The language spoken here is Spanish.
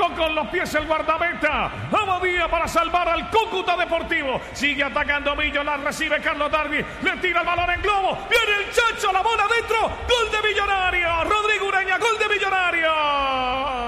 Tocó con los pies el guardameta. Abadía para salvar al Cúcuta Deportivo. Sigue atacando Millo. La recibe Carlos Darby. Le tira el balón en globo. Viene el Chacho. La bola adentro.